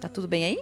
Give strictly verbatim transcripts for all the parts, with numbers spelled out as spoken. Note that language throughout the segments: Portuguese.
tudo bem aí?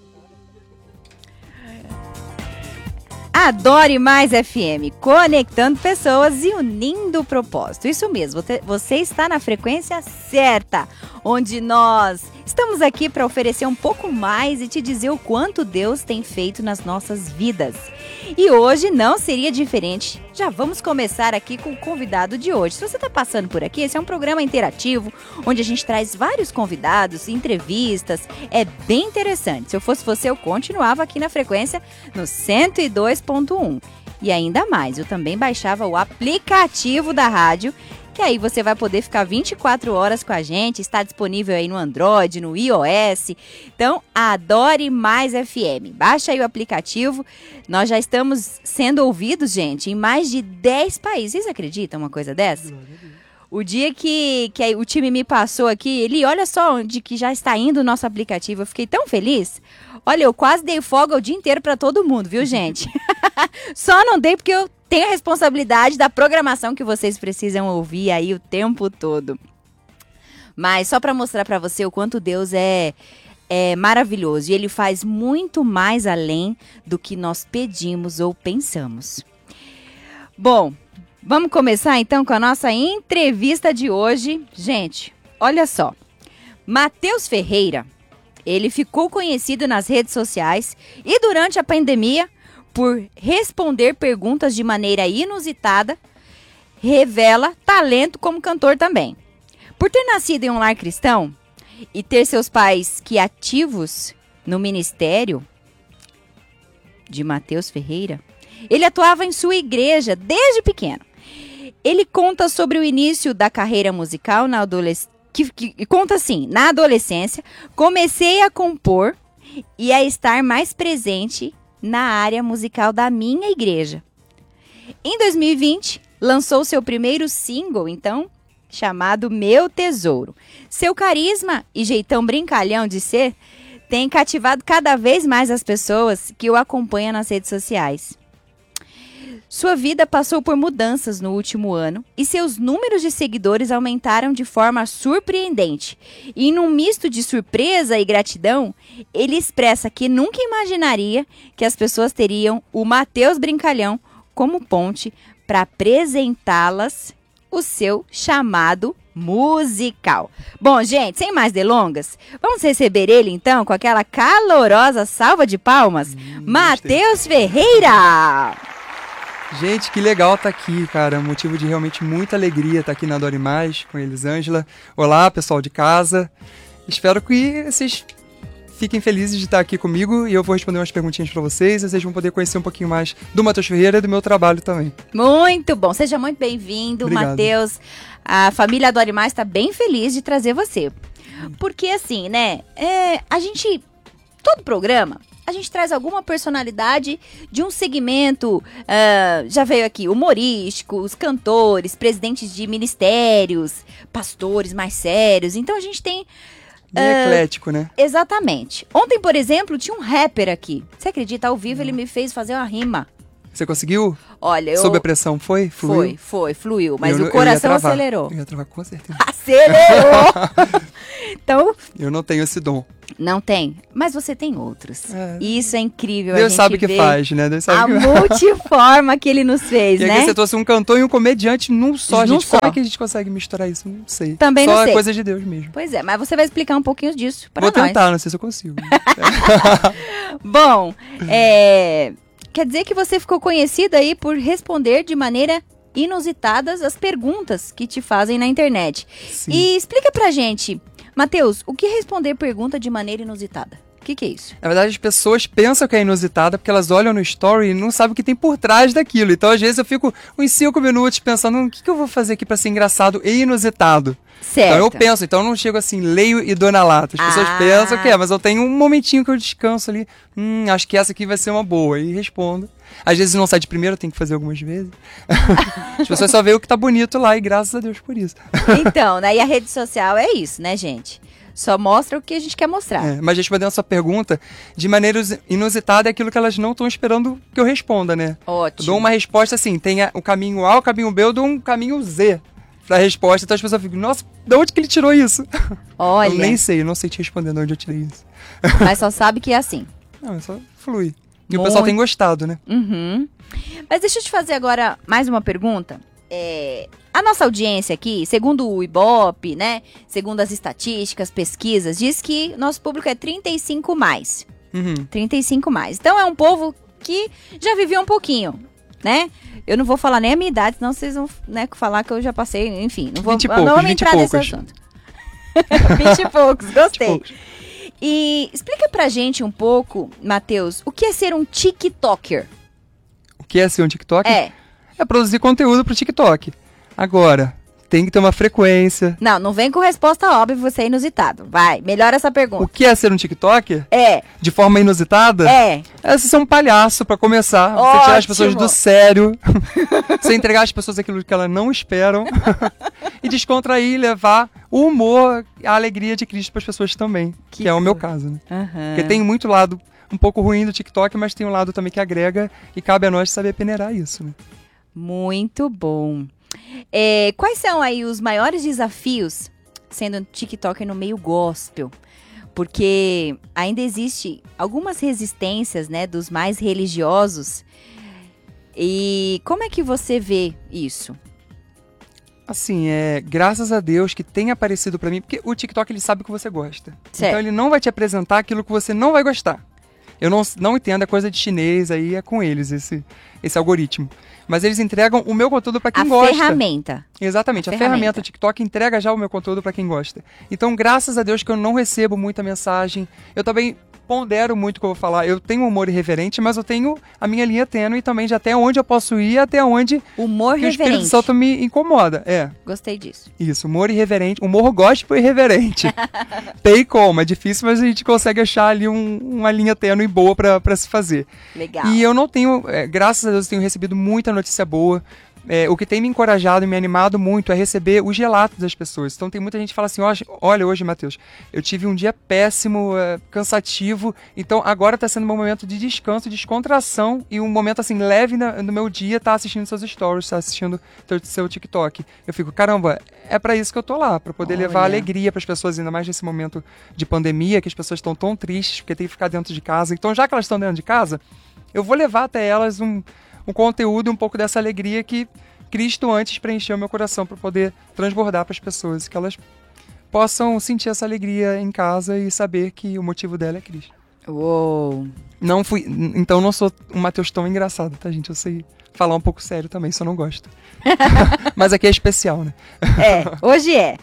Adore Mais F M, conectando pessoas e unindo o propósito. Isso mesmo, você está na frequência certa, onde nós estamos aqui para oferecer um pouco mais e te dizer o quanto Deus tem feito nas nossas vidas. E hoje não seria diferente. Já vamos começar aqui com o convidado de hoje. Se você está passando por aqui, esse é um programa interativo, onde a gente traz vários convidados, entrevistas. É bem interessante. Se eu fosse você, eu continuava aqui na frequência no cento e dois ponto um. E ainda mais, eu também baixava o aplicativo da rádio, que aí você vai poder ficar vinte e quatro horas com a gente, está disponível aí no Android, no iOS. Então, Adore Mais F M. Baixa aí o aplicativo. Nós já estamos sendo ouvidos, gente, em mais de dez países. Vocês acreditam uma coisa dessa? O dia que, que o time me passou aqui, ele olha só onde que já está indo o nosso aplicativo. Eu fiquei tão feliz. Olha, eu quase dei folga o dia inteiro para todo mundo, viu, gente? Só não dei porque eu tenho a responsabilidade da programação que vocês precisam ouvir aí o tempo todo. Mas só para mostrar para você o quanto Deus é, é maravilhoso. E Ele faz muito mais além do que nós pedimos ou pensamos. Bom, vamos começar então com a nossa entrevista de hoje. Gente, olha só. Mateus Ferreira, ele ficou conhecido nas redes sociais e durante a pandemia por responder perguntas de maneira inusitada, revela talento como cantor também. Por ter nascido em um lar cristão e ter seus pais que ativos no ministério de Mateus Ferreira, ele atuava em sua igreja desde pequeno. Ele conta sobre o início da carreira musical na adolescência, que, que conta assim, na adolescência, comecei a compor e a estar mais presente na área musical da minha igreja. Em dois mil e vinte, lançou seu primeiro single, então, chamado Meu Tesouro. Seu carisma e jeitão brincalhão de ser tem cativado cada vez mais as pessoas que o acompanham nas redes sociais. Sua vida passou por mudanças no último ano e seus números de seguidores aumentaram de forma surpreendente. E num misto de surpresa e gratidão, ele expressa que nunca imaginaria que as pessoas teriam o Mateus Brincalhão como ponte para apresentá-las o seu chamado musical. Bom, gente, sem mais delongas, vamos receber ele então com aquela calorosa salva de palmas, hum, Mateus Ferreira! Gente, que legal estar aqui, cara. Motivo de realmente muita alegria estar aqui na Adore Mais com Elisângela. Olá, pessoal de casa. Espero que vocês fiquem felizes de estar aqui comigo e eu vou responder umas perguntinhas para vocês e vocês vão poder conhecer um pouquinho mais do Mateus Ferreira e do meu trabalho também. Muito bom. Seja muito bem-vindo, Mateus. A família Adore Mais está bem feliz de trazer você. Porque assim, né, é, a gente, todo programa, a gente traz alguma personalidade de um segmento, uh, já veio aqui, humorístico, os cantores, presidentes de ministérios, pastores mais sérios. Então a gente tem... Bem uh, eclético, né? Exatamente. Ontem, por exemplo, tinha um rapper aqui. Você acredita? Ao vivo, hum. ele me fez fazer uma rima. Você conseguiu? Olha, eu... Sob a pressão, foi? Fluiu? Foi, foi, fluiu. Mas eu, o coração eu acelerou. Eu ia travar, com certeza. Acelerou! Então... Eu não tenho esse dom. Não tem? Mas você tem outros. É. E isso é incrível. Deus a gente sabe o que faz, né? Deus sabe a que... multiforma que ele nos fez, e né? E aqui você trouxe um cantor e um comediante num só, num gente. Só. Como é que a gente consegue misturar isso? Não sei. Também só não sei. Só é coisa de Deus mesmo. Pois é, mas você vai explicar um pouquinho disso pra Vou nós. Vou tentar, não sei se eu consigo. Bom, é... quer dizer que você ficou conhecido aí por responder de maneira inusitadas as perguntas que te fazem na internet. Sim. E explica pra gente, Mateus, o que responder pergunta de maneira inusitada? O que, que é isso? Na verdade, as pessoas pensam que é inusitada porque elas olham no story e não sabem o que tem por trás daquilo. Então, às vezes, eu fico uns cinco minutos pensando, o que, que eu vou fazer aqui pra ser engraçado e inusitado? Certo. Então eu penso, então eu não chego assim, leio e dou na lata. As pessoas ah. pensam que é, mas eu tenho um momentinho que eu descanso ali. Hum, acho que essa aqui vai ser uma boa. E respondo. Às vezes não sai de primeiro, eu tenho que fazer algumas vezes. As pessoas só veem o que tá bonito lá e graças a Deus por isso. Então, né? E a rede social é isso, né, gente? Só mostra o que a gente quer mostrar. É, mas respondendo a sua pergunta, de maneira inusitada é aquilo que elas não estão esperando que eu responda, né? Ótimo. Eu dou uma resposta assim, tem a, o caminho A, o caminho B, eu dou um caminho Z. pra resposta. Então as pessoas ficam, nossa, de onde que ele tirou isso? Olha. Eu nem sei, eu não sei te responder de onde eu tirei isso. Mas só sabe que é assim. Não, só flui. E Muito. o pessoal tem gostado, né? Uhum. Mas deixa eu te fazer agora mais uma pergunta. É, a nossa audiência aqui, segundo o Ibope, né? Segundo as estatísticas, pesquisas, diz que nosso público é trinta e cinco mais. Uhum. trinta e cinco mais. Então é um povo que já viveu um pouquinho, né? Eu não vou falar nem a minha idade, senão vocês vão, né, falar que eu já passei, enfim. Não vou, vinte e não poucos, vamos vinte e entrar nesse poucos. assunto. vinte e poucos, gostei. poucos. E explica pra gente um pouco, Matheus, o que é ser um TikToker? O que é ser um TikTok? É. É produzir conteúdo pro TikTok. Agora, tem que ter uma frequência. Não, não vem com resposta óbvia, você é inusitado. Vai, melhora essa O pergunta. que é ser um TikToker? É, De forma inusitada? é. É você ser um palhaço pra começar. Você tirar as pessoas Ótimo. do sério. Você entregar às pessoas aquilo que elas não esperam. E descontrair, levar o humor, a alegria de Cristo pras pessoas também. Que, Que é o meu coisa. caso, né? Aham. Porque tem muito lado um pouco ruim do TikTok, mas tem um lado também que agrega e cabe a nós saber peneirar isso, né? Muito bom. É, quais são aí os maiores desafios sendo um TikToker no meio gospel? Porque ainda existe algumas resistências, né, dos mais religiosos. E como é que você vê isso? Assim, é, graças a Deus que tem aparecido pra mim, porque o TikTok ele sabe o que você gosta. Certo. Então ele não vai te apresentar aquilo que você não vai gostar. Eu não, não entendo, é coisa de chinês, aí é com eles esse, esse algoritmo. Mas eles entregam o meu conteúdo pra quem A gosta. ferramenta. Exatamente, A a, ferramenta. ferramenta TikTok entrega já o meu conteúdo pra quem gosta. Então, graças a Deus que eu não recebo muita mensagem. Eu também pondero muito o que eu vou falar. Eu tenho um humor irreverente, mas eu tenho a minha linha tênue também de até onde eu posso ir, até onde Humor que o Espírito reverente. Santo me incomoda. É, Gostei disso. isso, humor irreverente, humor gospel irreverente. Tem como, é difícil, mas a gente consegue achar ali um- uma linha tênue boa pra, pra se fazer. Legal. E eu não tenho, é, graças a Deus, eu tenho recebido muita notícia boa. É, o que tem me encorajado e me animado muito é receber os relatos das pessoas. Então tem muita gente que fala assim, "Ó, olha hoje, Matheus, eu tive um dia péssimo, é, cansativo, então agora está sendo um momento de descanso, descontração e um momento assim leve na- no meu dia, tá assistindo seus stories, tá assistindo teu, seu TikTok. Eu fico, caramba, é para isso que eu tô lá, para poder levar Olha. alegria para as pessoas, ainda mais nesse momento de pandemia, que as pessoas estão tão tristes porque tem que ficar dentro de casa. Então já que elas estão dentro de casa, eu vou levar até elas um um conteúdo, um pouco dessa alegria que Cristo antes preencheu meu coração para poder transbordar para as pessoas, que elas possam sentir essa alegria em casa e saber que o motivo dela é Cristo. Uou. Não fui, então não sou um Matheus tão engraçado, tá, gente? Eu sei falar um pouco sério também, só não gosto. Mas aqui é especial, né? É, hoje é.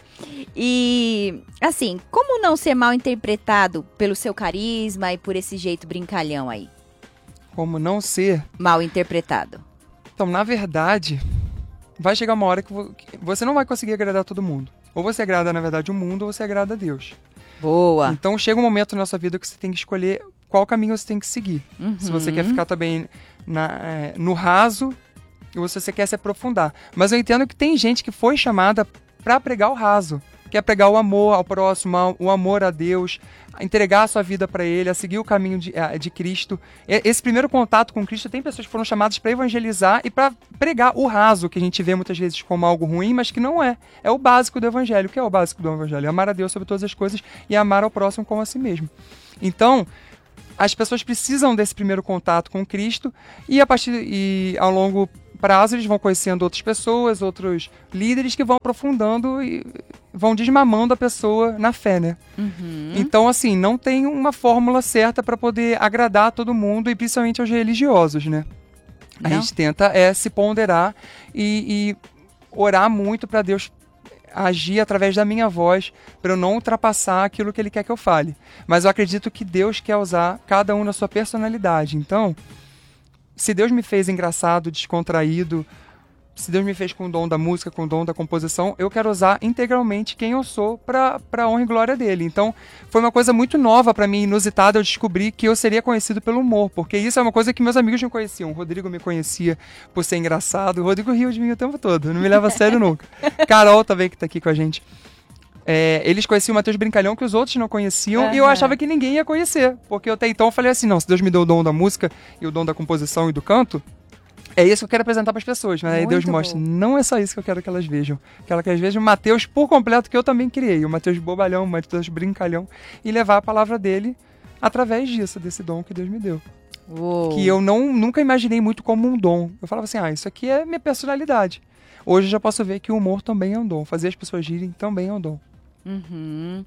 E, assim, como não ser mal interpretado pelo seu carisma e por esse jeito brincalhão aí? Como não ser. Mal interpretado. Então, na verdade, vai chegar uma hora que vo- que você não vai conseguir agradar todo mundo. Ou você agrada, na verdade, o mundo, ou você agrada a Deus. Boa. Então chega um momento na sua vida que você tem que escolher qual caminho você tem que seguir. Uhum. Se você quer ficar também na- é, no raso, ou se você quer se aprofundar. Mas eu entendo que tem gente que foi chamada para pregar o raso. Quer pregar o amor ao próximo, ao- o amor a Deus, a entregar a sua vida para Ele, a seguir o caminho de, a- de Cristo. E- Esse primeiro contato com Cristo, tem pessoas que foram chamadas para evangelizar e para pregar o raso, que a gente vê muitas vezes como algo ruim, mas que não é. É o básico do Evangelho. O que é o básico do Evangelho? É amar a Deus sobre todas as coisas e amar ao próximo como a si mesmo. Então, as pessoas precisam desse primeiro contato com Cristo e a partir e ao longo prazo eles vão conhecendo outras pessoas, outros líderes que vão aprofundando e vão desmamando a pessoa na fé, né? Uhum. Então, assim, não tem uma fórmula certa para poder agradar a todo mundo e principalmente aos religiosos, né? A Não. gente tenta é se ponderar e, e orar muito para Deus agir através da minha voz, para eu não ultrapassar aquilo que Ele quer que eu fale. Mas eu acredito que Deus quer usar cada um na sua personalidade. Então, se Deus me fez engraçado, descontraído, se Deus me fez com o dom da música, com o dom da composição, eu quero usar integralmente quem eu sou para a honra e glória dele. Então, foi uma coisa muito nova para mim, inusitada, eu descobri que eu seria conhecido pelo humor, porque isso é uma coisa que meus amigos não conheciam. O Rodrigo me conhecia por ser engraçado, o Rodrigo riu de mim o tempo todo, não me leva a sério nunca. Carol também, que tá aqui com a gente. É, eles conheciam o Matheus Brincalhão que os outros não conheciam Uhum. e eu achava que ninguém ia conhecer, porque eu até então falei assim, não, se Deus me deu o dom da música e o dom da composição e do canto, É isso que eu quero apresentar para as pessoas, mas aí Deus Muito mostra, bom. não é só isso que eu quero que elas vejam. Eu quero que elas vejam o Mateus por completo, que eu também criei, o Mateus bobalhão, o Mateus brincalhão, e levar a palavra dele através disso, desse dom que Deus me deu. Uou. Que eu não, nunca imaginei muito como um dom. Eu falava assim, ah, isso aqui é minha personalidade. Hoje eu já posso ver que o humor também é um dom, fazer as pessoas rirem também é um dom. Uhum.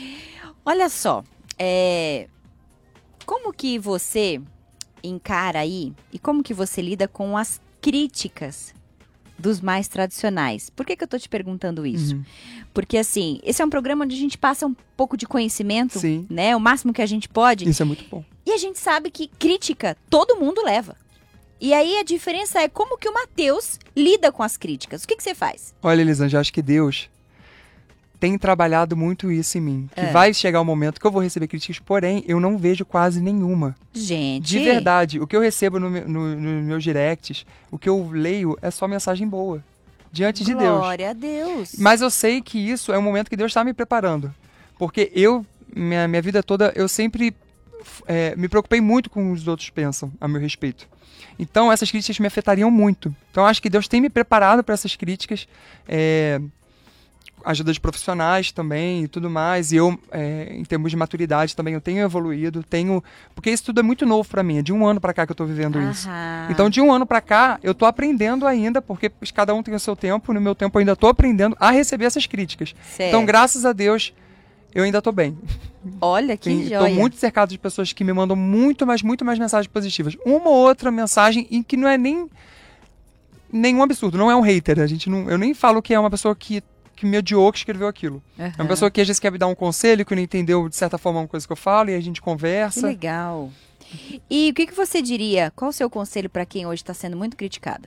Olha só, é... como que você encara aí e como que você lida com as críticas dos mais tradicionais? Por que que eu tô te perguntando isso? Uhum. Porque assim, esse é um programa onde a gente passa um pouco de conhecimento, Sim. né? O máximo que a gente pode. Isso é muito bom. E a gente sabe que crítica todo mundo leva. E aí a diferença é como que o Mateus lida com as críticas. O que que você faz? Olha, Elisângela, acho que Deus tem trabalhado muito isso em mim. Que É. vai chegar o momento que eu vou receber críticas, porém, eu não vejo quase nenhuma. Gente. De verdade, o que eu recebo no, meu- no, nos meus directs, o que eu leio é só mensagem boa. Diante de Deus. Glória a Deus. Mas eu sei que isso é um momento que Deus está me preparando. Porque eu, minha, minha vida toda, eu sempre é, me preocupei muito com o que os outros pensam a meu respeito. Então, essas críticas me afetariam muito. Então, acho que Deus tem me preparado para essas críticas. É, ajuda de profissionais também e tudo mais. E eu, é, em termos de maturidade também, eu tenho evoluído. Tenho... Porque isso tudo é muito novo para mim. É de um ano para cá que eu tô vivendo isso. Aham. Então, de um ano pra cá, eu tô aprendendo ainda, porque cada um tem o seu tempo, no meu tempo eu ainda tô aprendendo a receber essas críticas. Certo. Então, graças a Deus, eu ainda tô bem. Olha que Tem- joia. Tô muito cercado de pessoas que me mandam muito mais, muito mais mensagens positivas. Uma ou outra mensagem em que não é nem nenhum absurdo, não é um hater. A gente não, eu nem falo que é uma pessoa que, que me odiou que escreveu aquilo. É Aham. uma pessoa que às vezes quer me dar um conselho, que não entendeu de certa forma uma coisa que eu falo, e a gente Que conversa. legal. E o que, que você diria? Qual o seu conselho para quem hoje está sendo muito criticado?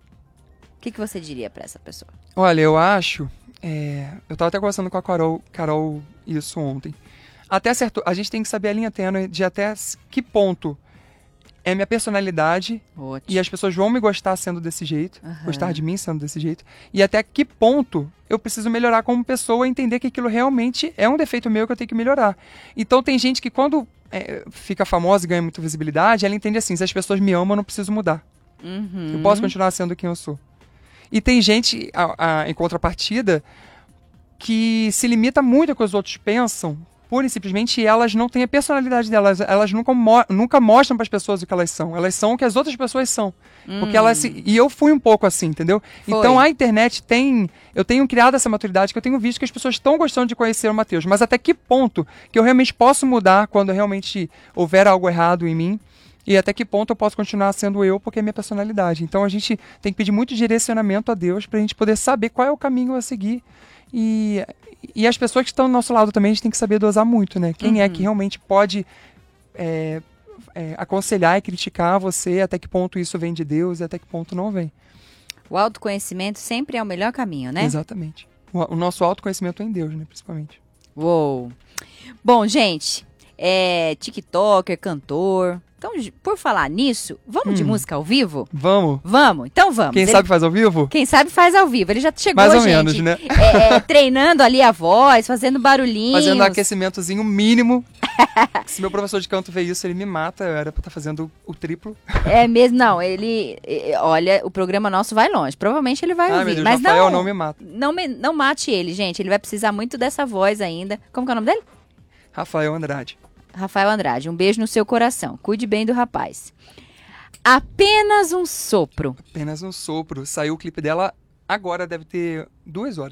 O que, que você diria para essa pessoa? Olha, eu acho. é, eu tava até conversando com a Carol, Carol isso ontem. Até certo. A gente tem que saber a linha tênue de até s- que ponto é minha personalidade Ótimo. e as pessoas vão me gostar sendo desse jeito, Aham. gostar de mim sendo desse jeito, e até que ponto eu preciso melhorar como pessoa e entender que aquilo realmente é um defeito meu que eu tenho que melhorar. Então tem gente que quando é, fica famosa e ganha muita visibilidade, ela entende assim, se as pessoas me amam, eu não preciso mudar. Uhum. Eu posso continuar sendo quem eu sou. E tem gente, a- a- em contrapartida, que se limita muito ao que os outros pensam, pura e simplesmente, e elas não têm a personalidade delas. Elas nunca, mo- nunca mostram para as pessoas o que elas são. Elas são o que as outras pessoas são. Porque elas se- E eu fui um pouco assim, entendeu? Foi. Então a internet tem... Eu tenho criado essa maturidade, que eu tenho visto que as pessoas estão gostando de conhecer o Mateus. Mas até que ponto que eu realmente posso mudar quando realmente houver algo errado em mim? E até que ponto eu posso continuar sendo eu, porque é minha personalidade. Então a gente tem que pedir muito direcionamento a Deus pra gente poder saber qual é o caminho a seguir. E, e as pessoas que estão do nosso lado também, a gente tem que saber dosar muito, né? Quem é Uhum. que realmente pode é, é, aconselhar e criticar você, até que ponto isso vem de Deus e até que ponto não vem. O autoconhecimento sempre é o melhor caminho, né? Exatamente. O, o nosso autoconhecimento é em Deus, né? Principalmente. Uou. Bom, gente, é TikToker, cantor. Então, j- por falar nisso, vamos de Hum. música ao vivo? Vamos? Vamos, então vamos. Quem Ele- sabe faz ao vivo? Quem sabe faz ao vivo. Ele já chegou, Mais ou gente, menos, né? é, é, treinando ali a voz, fazendo barulhinhos. Fazendo um aquecimentozinho mínimo. Se meu professor de canto ver isso, ele me mata. Eu era pra estar fazendo o triplo. É mesmo, não, ele... é, olha, o programa nosso vai longe. Provavelmente ele vai Ai, ouvir. meu Deus, mas Rafael não, não me mata. não, me- não mate ele, gente. Ele vai precisar muito dessa voz ainda. Como que é o nome dele? Rafael Andrade. Rafael Andrade. Um beijo no seu coração. Cuide bem do rapaz. Apenas um sopro. Apenas um sopro. Saiu o clipe dela agora, deve ter duas horas.